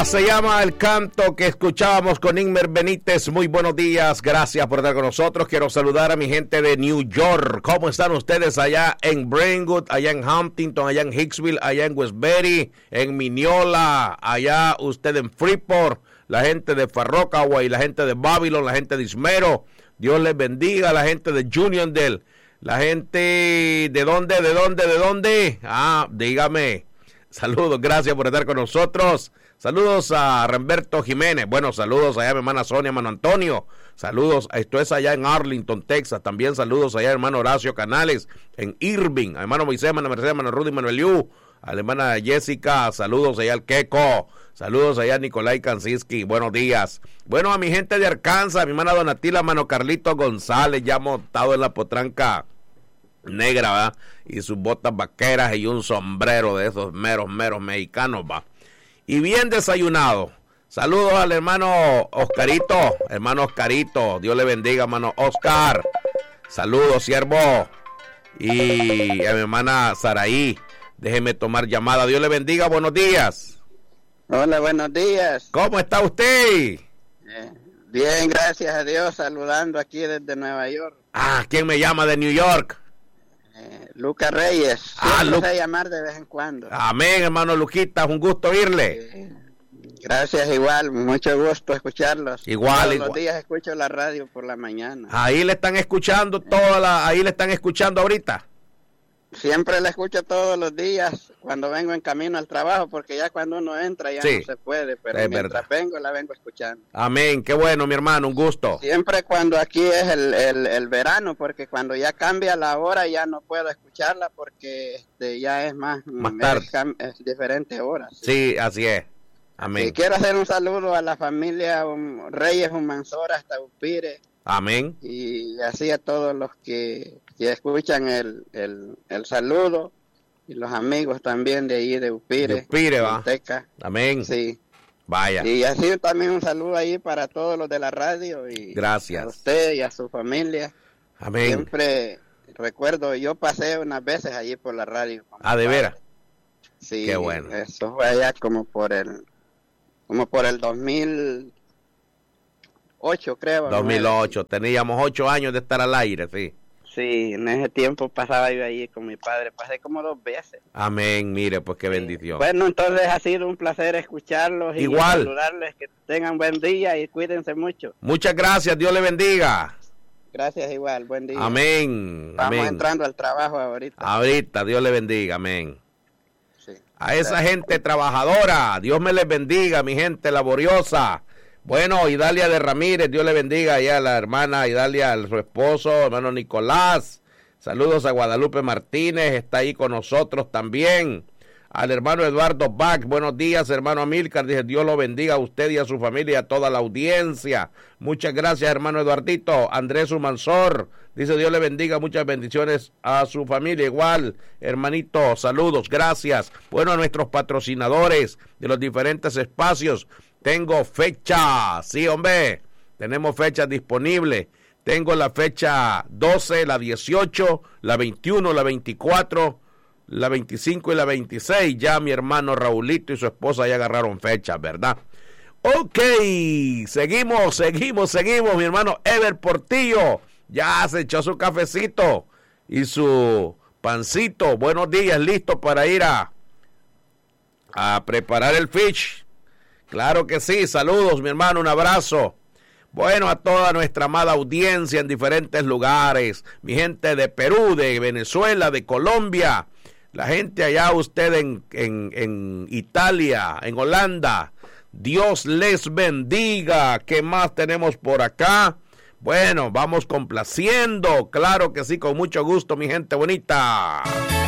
Se llama el canto que escuchábamos con Inmer Benítez. Muy buenos días, gracias por estar con nosotros. Quiero saludar a mi gente de New York. ¿Cómo están ustedes allá en Brentwood, allá en Huntington, allá en Hicksville, allá en Westbury, en Mineola, allá usted en Freeport, la gente de Far Rockaway, la gente de Babylon, la gente de Ismero? Dios les bendiga, la gente de Uniondale, la gente de dónde. Dígame. Saludos, gracias por estar con nosotros. Saludos a Ramberto Jiménez. Bueno, saludos allá a mi hermana Sonia, hermano Antonio. Saludos, esto es allá en Arlington, Texas. También saludos allá a hermano Horacio Canales en Irving. A hermano Moisés, hermano Mercedes, hermano Rudy, hermano Eliú. A la hermana Jessica, saludos allá al Queco. Saludos allá a Nicolai Kansinski. Buenos días. Bueno, a mi gente de Arkansas, a mi hermana Donatila, hermano Carlito González, ya montado en la potranca negra, ¿verdad? Y sus botas vaqueras y un sombrero de esos meros mexicanos, va. Y bien desayunado. Saludos al hermano Oscarito, Dios le bendiga, hermano Oscar. Saludos, siervo. Y a mi hermana Saraí, déjeme tomar llamada. Dios le bendiga, buenos días. Hola, buenos días. ¿Cómo está usted? Bien, gracias a Dios, saludando aquí desde Nueva York. ¿Quién me llama de New York? Lucas Reyes. Sé llamar de vez en cuando. Amén, hermano Luquita, un gusto oírle. Gracias, igual, mucho gusto escucharlos. Igual. Los días escucho la radio por la mañana. Ahí le están escuchando ahí le están escuchando ahorita. Siempre la escucho todos los días cuando vengo en camino al trabajo, porque ya cuando uno entra ya no se puede, pero mientras vengo la vengo escuchando. Amén, qué bueno, mi hermano, un gusto. Siempre cuando aquí es el verano, porque cuando ya cambia la hora ya no puedo escucharla porque ya es más tarde. Es diferente hora. Sí, así es. Amén. Y quiero hacer un saludo a la familia Reyes Humansora hasta Upire. Amén. Y así a todos los que escuchan el saludo, y los amigos también de ahí de Upire, va. Teca. Amén. Sí. Vaya. Y así también un saludo ahí para todos los de la radio y gracias a usted y a su familia. Amén. Siempre recuerdo, yo pasé unas veces allí por la radio. ¿De veras? Sí. Qué bueno. Eso fue allá como por el 2008, creo. 2008, teníamos 8 años de estar al aire, sí. Sí, en ese tiempo pasaba yo ahí con mi padre, pasé como 2 veces. Amén, mire, pues qué bendición. Bueno, entonces ha sido un placer escucharlos y saludarles, que tengan buen día y cuídense mucho. Muchas gracias, Dios le bendiga. Gracias igual, buen día. Amén. Vamos entrando al trabajo ahorita. Ahorita, Dios le bendiga, amén. Sí. A esa gente trabajadora, Dios me les bendiga, mi gente laboriosa. Bueno, Idalia de Ramírez, Dios le bendiga, y a la hermana Idalia, a su esposo, hermano Nicolás. Saludos a Guadalupe Martínez, está ahí con nosotros también. Al hermano Eduardo Bach, buenos días, hermano Amílcar, dice Dios lo bendiga a usted y a su familia y a toda la audiencia. Muchas gracias, hermano Eduardito. Andrés Humansor, dice Dios le bendiga, muchas bendiciones a su familia. Igual, hermanito, saludos, gracias. Bueno, a nuestros patrocinadores de los diferentes espacios. Tengo fecha, sí, hombre, tenemos fechas disponibles. Tengo la fecha 12, la 18, la 21, la 24, la 25 y la 26. Ya mi hermano Raulito y su esposa ya agarraron fechas, ¿verdad? Ok, seguimos, mi hermano Ever Portillo. Ya se echó su cafecito y su pancito. Buenos días, listo para ir a preparar el fish. Claro que sí, saludos mi hermano, un abrazo. Bueno, a toda nuestra amada audiencia en diferentes lugares, mi gente de Perú, de Venezuela, de Colombia, la gente allá usted en Italia, en Holanda, Dios les bendiga. ¿Qué más tenemos por acá? Bueno, vamos complaciendo, claro que sí, con mucho gusto mi gente bonita.